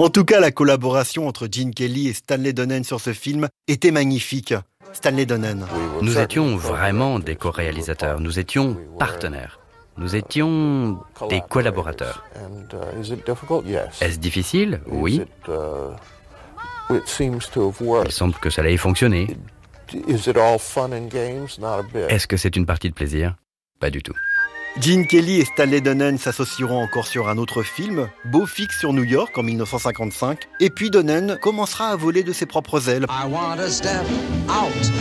En tout cas, la collaboration entre Gene Kelly et Stanley Donen sur ce film était magnifique. Stanley Donen. Nous étions vraiment des co-réalisateurs, nous étions partenaires, nous étions des collaborateurs. Est-ce difficile ? Oui. Il semble que cela ait fonctionné. Est-ce que c'est une partie de plaisir ? Pas du tout. Gene Kelly et Stanley Donen s'associeront encore sur un autre film, Beau fixe sur New York en 1955, et puis Donen commencera à voler de ses propres ailes.